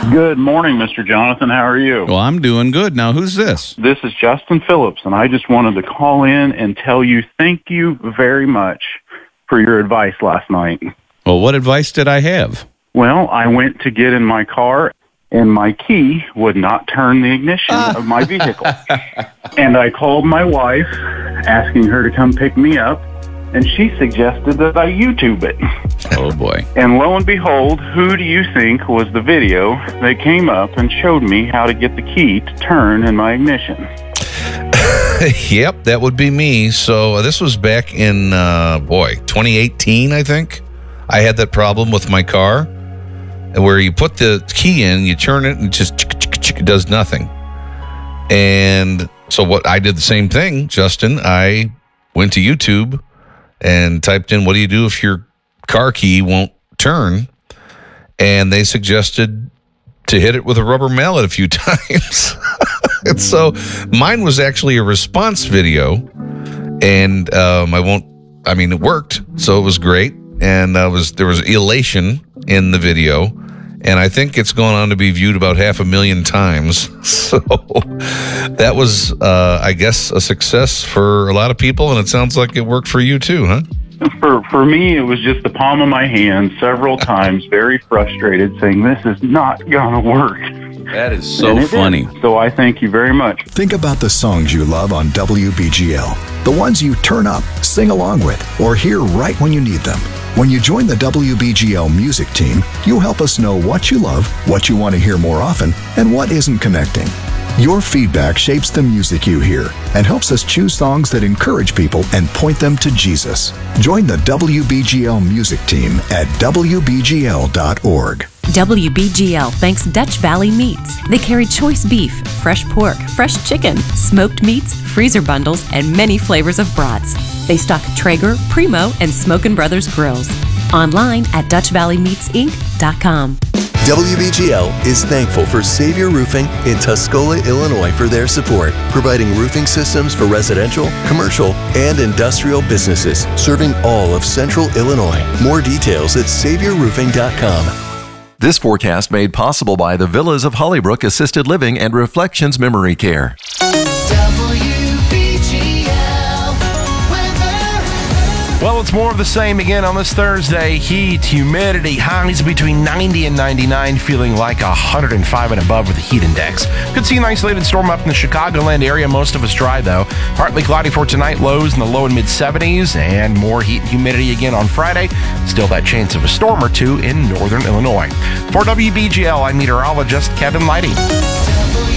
Good morning, Mr. Jonathan. How are you? Well, I'm doing good. Now, who's this? This is Justin Phillips, and I just wanted to call in and tell you thank you very much for your advice last night. Well, what advice did I have? Well, I went to get in my car, and my key would not turn the ignition of my vehicle. And I called my wife, asking her to come pick me up, and she suggested that I YouTube it. Oh, boy. And lo and behold, who do you think was the video that came up and showed me how to get the key to turn in my ignition? Yep, that would be me. So this was back in, 2018, I think. I had that problem with my car where you put the key in, you turn it, and it just does nothing. And so what I did the same thing, Justin. I went to YouTube and typed in, what do you do if your car key won't turn? And they suggested to hit it with a rubber mallet a few times. And so mine was actually a response video, and it worked, so it was great. And there was elation in the video, and I think it's gone on to be viewed about 500,000 times. So that was, I guess, a success for a lot of people, and it sounds like it worked for you too, huh? For me, it was just the palm of my hand several times, very frustrated, saying, this is not going to work. That is so funny. So I thank you very much. Think about the songs you love on WBGL, the ones you turn up, sing along with, or hear right when you need them. When you join the WBGL music team, you'll help us know what you love, what you want to hear more often, and what isn't connecting. Your feedback shapes the music you hear and helps us choose songs that encourage people and point them to Jesus. Join the WBGL music team at WBGL.org. WBGL thanks Dutch Valley Meats. They carry choice beef, fresh pork, fresh chicken, smoked meats, freezer bundles, and many flavors of brats. They stock Traeger, Primo, and Smokin' Brothers grills. Online at DutchValleyMeatsInc.com. WBGL is thankful for Savior Roofing in Tuscola, Illinois for their support, providing roofing systems for residential, commercial, and industrial businesses, serving all of Central Illinois. More details at SaviorRoofing.com. This forecast made possible by the Villas of Hollybrook Assisted Living and Reflections Memory Care. Well, it's more of the same again on this Thursday. Heat, humidity, highs between 90 and 99, feeling like 105 and above with the heat index. Could see an isolated storm up in the Chicagoland area. Most of us dry, though. Partly cloudy for tonight, lows in the low and mid-70s, and more heat and humidity again on Friday. Still that chance of a storm or two in northern Illinois. For WBGL, I'm meteorologist Kevin Lighty.